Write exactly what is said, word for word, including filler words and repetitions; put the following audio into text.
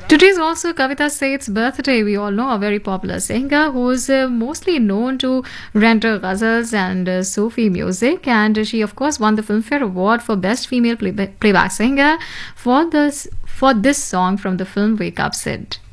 Today is also Kavita Seth's birthday. We all know a very popular singer who is uh, mostly known to render ghazals and uh, Sufi music. And she, of course, won the Filmfare Award for Best Female Playback, playback Singer for this for this song from the film Wake Up Sid.